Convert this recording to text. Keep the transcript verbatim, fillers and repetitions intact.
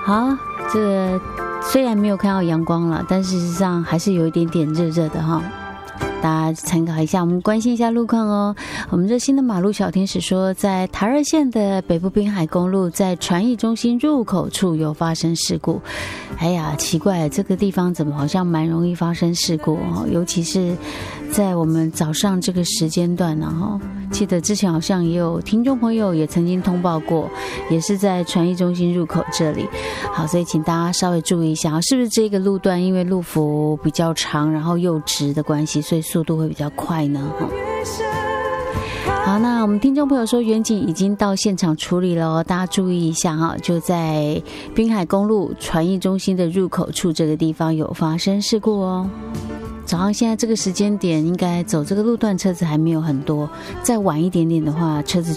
好，这个虽然没有看到阳光了，但事实上还是有一点点热热的哈。大家参考一下，我们关心一下路况哦。我们热心的马路小天使说，在台二线的北部滨海公路，在传艺中心入口处有发生事故。哎呀，奇怪，这个地方怎么好像蛮容易发生事故哦？尤其是在我们早上这个时间段呢哈。记得之前好像也有听众朋友也曾经通报过，也是在传艺中心入口这里。好，所以请大家稍微注意一下，是不是这个路段因为路幅比较长，然后又直的关系，所以速度会比较快呢？好，那我们听众朋友说远景已经到现场处理了哦，大家注意一下哈，就在滨海公路传艺中心的入口处这个地方有发生事故哦。早上现在这个时间点，应该走这个路段车子还没有很多，再晚一点点的话，车子就